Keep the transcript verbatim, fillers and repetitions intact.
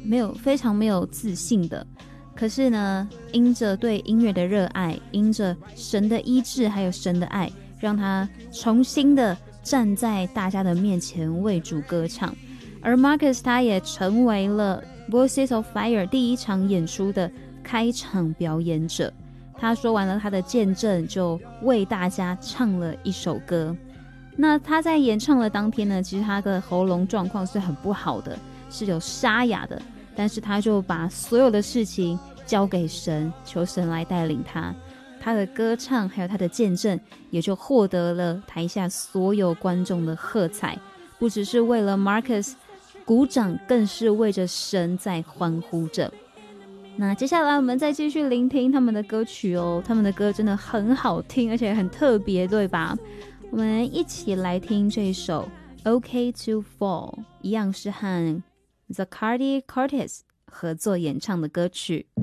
没有非常没有自信的，可是呢，因着对音乐的热爱，因着神的医治还有神的爱，让他重新的站在大家的面前为主歌唱。而 Marcus 他也成为了 Voices of Fire 第一场演出的开场表演者。他说完了他的见证，就为大家唱了一首歌。那他在演唱的当天呢，其实他的喉咙状况是很不好的，是有沙哑的，但是他就把所有的事情交给神，求神来带领他。他的歌唱还有他的见证也就获得了台下所有观众的喝彩，不只是为了 Marcus 鼓掌，更是为着神在欢呼着。那接下来我们再继续聆听他们的歌曲哦，他们的歌真的很好听，而且很特别，对吧？我们一起来听这首 OK to Fall， 一样是和 Zacardi Cortez 合作演唱的歌曲。